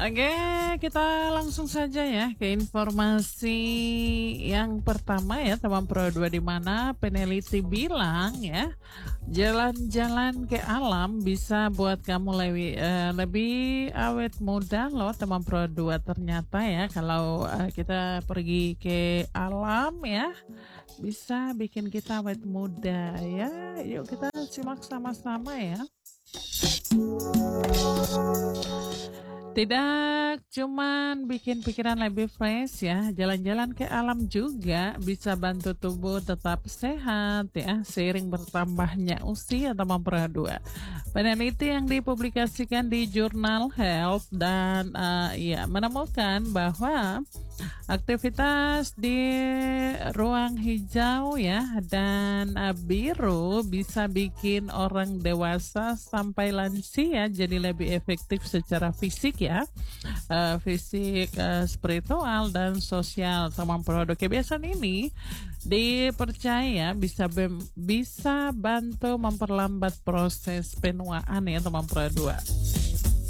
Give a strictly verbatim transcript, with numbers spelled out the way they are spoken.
Oke, kita langsung saja ya ke informasi yang pertama ya, teman Pro dua, di mana peneliti bilang ya, jalan-jalan ke alam bisa buat kamu lebih eh, lebih awet muda loh, teman Pro dua. Ternyata ya, kalau eh, kita pergi ke alam ya, bisa bikin kita awet muda ya. Yuk kita simak sama-sama ya. Tidak cuman bikin pikiran lebih fresh ya, jalan-jalan ke alam juga bisa bantu tubuh tetap sehat ya, seiring bertambahnya usia, teman Pro dua. Peneliti yang dipublikasikan di jurnal Health dan uh, ya menemukan bahwa aktivitas di ruang hijau ya dan uh, biru bisa bikin orang dewasa sampai lansia jadi lebih efektif secara fisik ya, uh, fisik, uh, spiritual dan sosial, teman Pro dua. Kebiasaan ini dipercaya bisa bem- bisa bantu memperlambat proses penuaan ya, teman Pro dua.